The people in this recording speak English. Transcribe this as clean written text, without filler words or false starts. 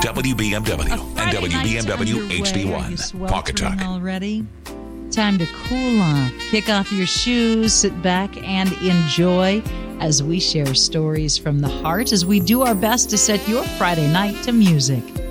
WBMW and WBMW HD1. Pocket Talk. Already? Time to cool off, kick off your shoes, sit back and enjoy as we share stories from the heart as we do our best to set your Friday night to music.